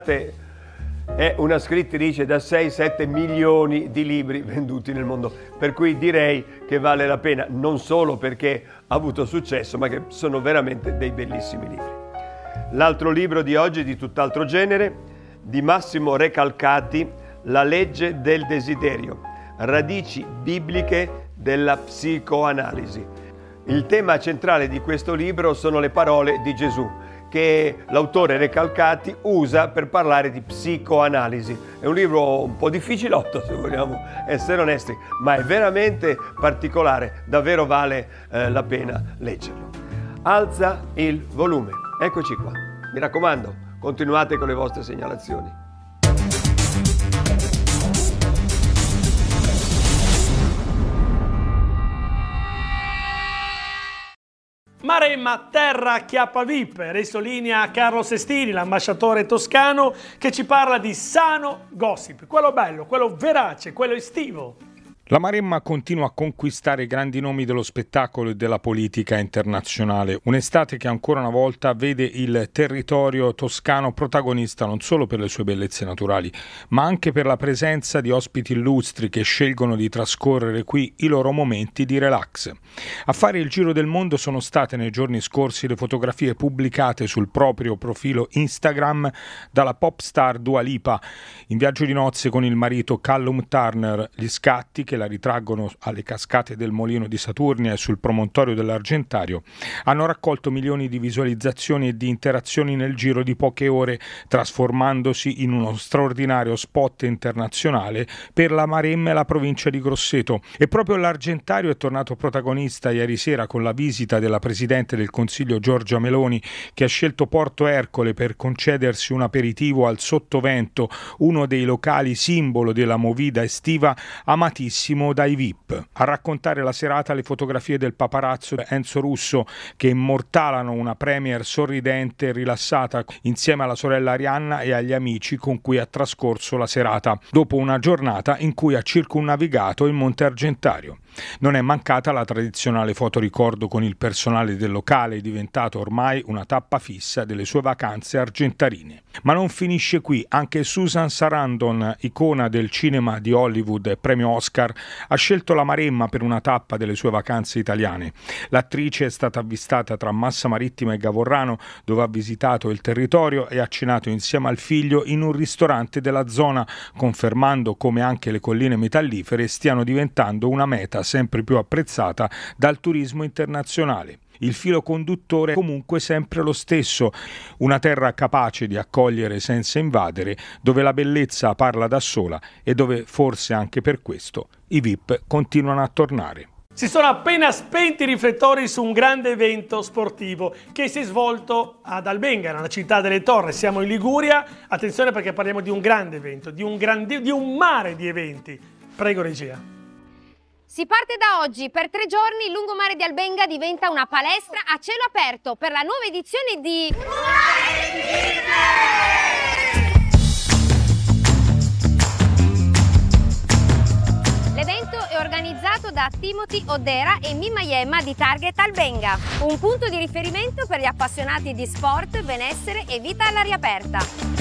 È una scrittrice da 6-7 milioni di libri venduti nel mondo, per cui direi che vale la pena, non solo perché ha avuto successo, ma che sono veramente dei bellissimi libri. L'altro libro di oggi è di tutt'altro genere, di Massimo Recalcati, La legge del desiderio, radici bibliche della psicoanalisi. Il tema centrale di questo libro sono le parole di Gesù, che l'autore Recalcati usa per parlare di psicoanalisi. È un libro un po' difficilotto, se vogliamo essere onesti, ma è veramente particolare, davvero vale la pena leggerlo. Alza il volume, eccoci qua. Mi raccomando, continuate con le vostre segnalazioni. Maremma, terra acchiappa VIP, risottolinea Carlo Sestini, l'ambasciatore toscano, che ci parla di sano gossip, quello bello, quello verace, quello estivo. La Maremma continua a conquistare grandi nomi dello spettacolo e della politica internazionale. Un'estate che ancora una volta vede il territorio toscano protagonista non solo per le sue bellezze naturali, ma anche per la presenza di ospiti illustri che scelgono di trascorrere qui i loro momenti di relax. A fare il giro del mondo sono state nei giorni scorsi le fotografie pubblicate sul proprio profilo Instagram dalla pop star Dua Lipa, in viaggio di nozze con il marito Callum Turner. Gli scatti, che la ritraggono alle cascate del Molino di Saturnia e sul promontorio dell'Argentario, hanno raccolto milioni di visualizzazioni e di interazioni nel giro di poche ore, trasformandosi in uno straordinario spot internazionale per la Maremma e la provincia di Grosseto. E proprio l'Argentario è tornato protagonista ieri sera con la visita della Presidente del Consiglio Giorgia Meloni, che ha scelto Porto Ercole per concedersi un aperitivo al Sottovento, uno dei locali simbolo della movida estiva amatissimo dai VIP. A raccontare la serata le fotografie del paparazzo Enzo Russo, che immortalano una premier sorridente e rilassata insieme alla sorella Arianna e agli amici con cui ha trascorso la serata, dopo una giornata in cui ha circumnavigato il Monte Argentario. Non è mancata la tradizionale fotoricordo con il personale del locale, diventato ormai una tappa fissa delle sue vacanze argentarine. Ma non finisce qui, anche Susan Sarandon, icona del cinema di Hollywood e premio Oscar, ha scelto la Maremma per una tappa delle sue vacanze italiane. L'attrice è stata avvistata tra Massa Marittima e Gavorrano, dove ha visitato il territorio e ha cenato insieme al figlio in un ristorante della zona, confermando come anche le colline metallifere stiano diventando una meta sempre più apprezzata dal turismo internazionale. Il filo conduttore è comunque sempre lo stesso: una terra capace di accogliere senza invadere, dove la bellezza parla da sola e dove forse anche per questo i VIP continuano a tornare. Si sono appena spenti i riflettori su un grande evento sportivo che si è svolto ad Albenga, nella città delle Torri. Siamo in Liguria, attenzione perché parliamo di un grande evento, di un mare di eventi. Prego regia. Si parte da oggi. Per 3 giorni il lungomare di Albenga diventa una palestra a cielo aperto per la nuova edizione di L'evento è organizzato da Timothy Odera e Mima Yemma di Target Albenga, un punto di riferimento per gli appassionati di sport, benessere e vita all'aria aperta.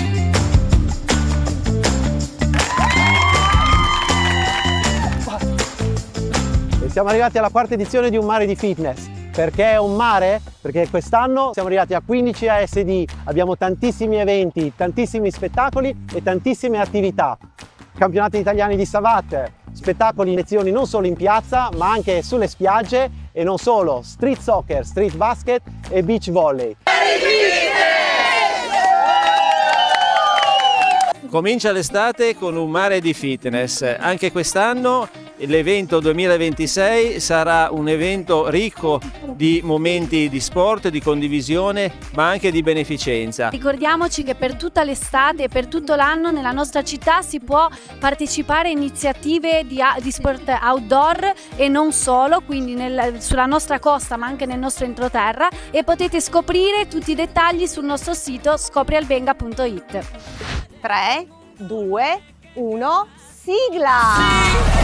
Siamo arrivati alla quarta edizione di Un Mare di Fitness. Perché è un mare? Perché quest'anno siamo arrivati a 15 ASD, abbiamo tantissimi eventi, tantissimi spettacoli e tantissime attività. Campionati italiani di savate, spettacoli, lezioni non solo in piazza ma anche sulle spiagge e non solo, street soccer, street basket e beach volley. Comincia l'estate con Un Mare di Fitness. Anche quest'anno l'evento 2026 sarà un evento ricco di momenti di sport, di condivisione, ma anche di beneficenza. Ricordiamoci che per tutta l'estate e per tutto l'anno nella nostra città si può partecipare a iniziative di sport outdoor e non solo, quindi sulla nostra costa ma anche nel nostro entroterra, e potete scoprire tutti i dettagli sul nostro sito scoprialbenga.it. 3, 2, 1, sigla!